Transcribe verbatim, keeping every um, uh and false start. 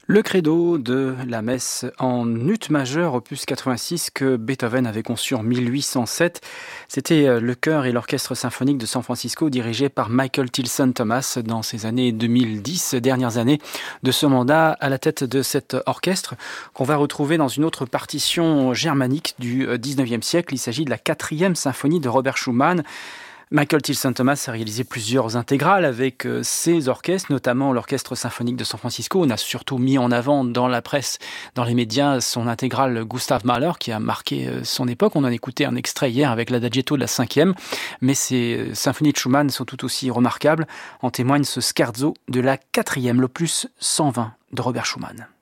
Le credo de la messe en ut majeur, opus quatre-vingt-six, que Beethoven avait conçu en mille huit cent sept. C'était le chœur et l'orchestre symphonique de San Francisco dirigé par Michael Tilson Thomas dans ces années deux mille dix, dernières années de ce mandat à la tête de cet orchestre qu'on va retrouver dans une autre partition germanique du dix-neuvième siècle. Il s'agit de la quatrième symphonie de Robert Schumann. Michael Tilson Thomas a réalisé plusieurs intégrales avec ses orchestres, notamment l'Orchestre symphonique de San Francisco. On a surtout mis en avant dans la presse, dans les médias, son intégrale Gustav Mahler qui a marqué son époque. On en a écouté un extrait hier avec l'Adagietto de la cinquième, mais ces symphonies de Schumann sont tout aussi remarquables. En témoigne ce scherzo de la quatrième, l'opus cent vingt de Robert Schumann.